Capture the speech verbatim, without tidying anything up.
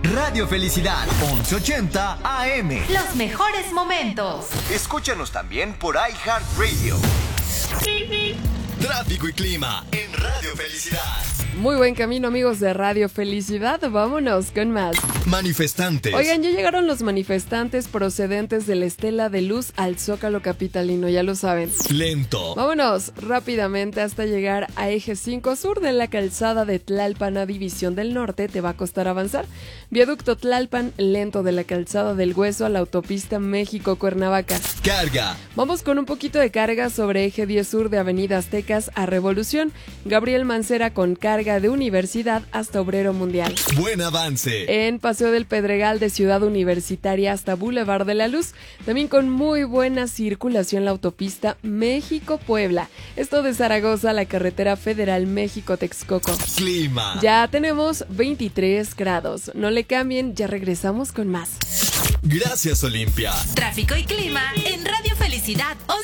Radio Felicidad, once ochenta A M. Los mejores momentos. Escúchanos también por iHeartRadio. Tráfico y clima en Radio Felicidad. Muy buen camino, amigos de Radio Felicidad. Vámonos con más. Manifestantes. Oigan, ya llegaron los manifestantes procedentes de la Estela de Luz al Zócalo capitalino, ya lo saben. Lento. Vámonos rápidamente hasta llegar a Eje cinco Sur de la calzada de Tlalpan a División del Norte. Te va a costar avanzar. Viaducto Tlalpan, lento de la calzada del Hueso a la autopista México-Cuernavaca. Carga. Vamos con un poquito de carga sobre Eje diez Sur de Avenida Aztecas a Revolución. Gabriel Mancera con carga de Universidad hasta Obrero Mundial. Buen avance. En Paseo del Pedregal de Ciudad Universitaria hasta Boulevard de la Luz, también con muy buena circulación la autopista México-Puebla. Esto de Zaragoza, la carretera federal México-Texcoco. Clima. Ya tenemos veintitrés grados. No le cambien, ya regresamos con más. Gracias, Olimpia. Tráfico y clima en Radio Felicidad.